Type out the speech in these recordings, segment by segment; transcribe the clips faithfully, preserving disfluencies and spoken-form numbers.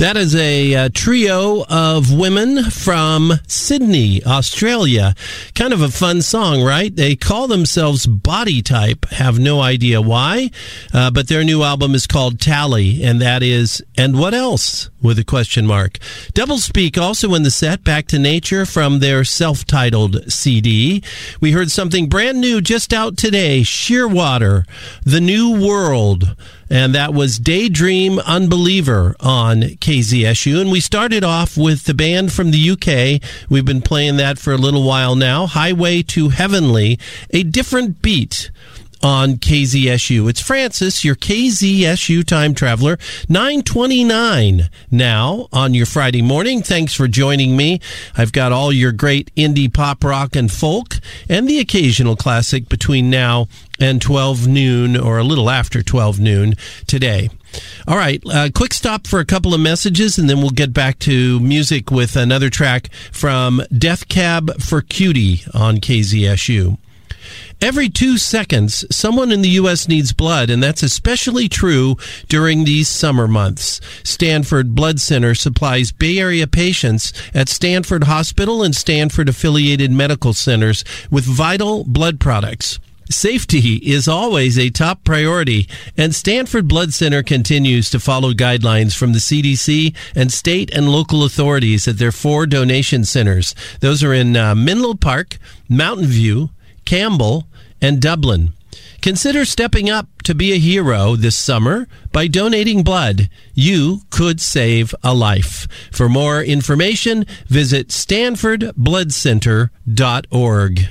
That is a, a trio of women from Sydney, Australia. Kind of a fun song, right? They call themselves Body Type. Have no idea why, uh, but their new album is called Tally, and that is And What Else? With a question mark. Doublespeak also in the set, Back to Nature from their self-titled C D. We heard something brand new just out today, Shearwater, The New World. And that was Daydream Unbeliever on K Z S U. And we started off with the band from the U K. We've been playing that for a little while now. Highway to Heavenly, a different beat on K Z S U. It's Francis, your K Z S U time traveler. nine twenty-nine now on your Friday morning. Thanks for joining me. I've got all your great indie pop, rock, and folk, and the occasional classic between now and twelve noon, or a little after twelve noon today. All right, uh, quick stop for a couple of messages, and then we'll get back to music with another track from Death Cab for Cutie on K Z S U. Every two seconds, someone in the U S needs blood, and that's especially true during these summer months. Stanford Blood Center supplies Bay Area patients at Stanford Hospital and Stanford-affiliated medical centers with vital blood products. Safety is always a top priority, and Stanford Blood Center continues to follow guidelines from the C D C and state and local authorities at their four donation centers. Those are in uh, Menlo Park, Mountain View, Campbell, and Dublin. Consider stepping up to be a hero this summer by donating blood. You could save a life. For more information, visit stanford blood center dot org.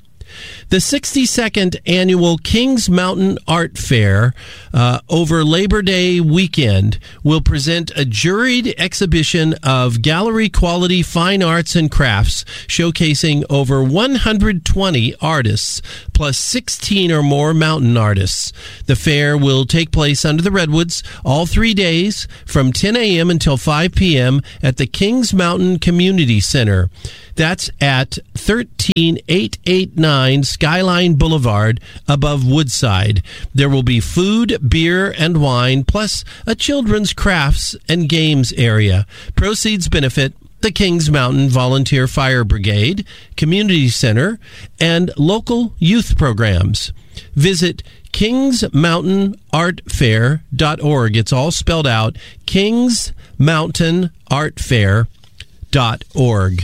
The sixty-second annual Kings Mountain Art Fair uh, over Labor Day weekend will present a juried exhibition of gallery-quality fine arts and crafts showcasing over one hundred twenty artists, plus sixteen or more mountain artists. The fair will take place under the Redwoods all three days from ten a.m. until five p.m. at the Kings Mountain Community Center. That's at thirteen eight eighty-nine Skyline Boulevard above Woodside. There will be food, beer, and wine, plus a children's crafts and games area. Proceeds benefit the Kings Mountain Volunteer Fire Brigade, Community Center, and local youth programs. Visit kings mountain art fair dot org. It's all spelled out, kings mountain art fair dot org.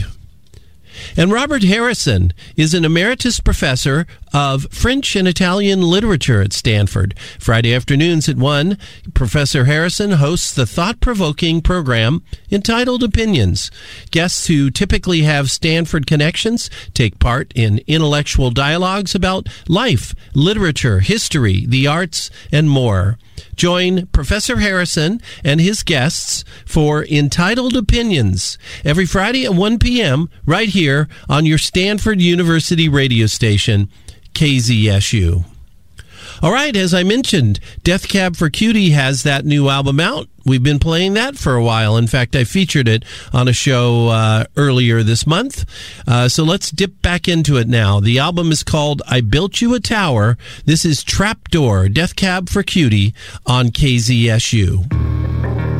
And Robert Harrison is an emeritus professor of French and Italian literature at Stanford. Friday afternoons at one, Professor Harrison hosts the thought-provoking program entitled Opinions. Guests who typically have Stanford connections take part in intellectual dialogues about life, literature, history, the arts, and more. Join Professor Harrison and his guests for Entitled Opinions every Friday at one p.m. right here on your Stanford University radio station, K Z S U. All right, as I mentioned, Death Cab for Cutie has that new album out. We've been playing that for a while. In fact, I featured it on a show uh, earlier this month. Uh, so let's dip back into it now. The album is called I Built You a Tower. This is Trapdoor, Death Cab for Cutie on K Z S U.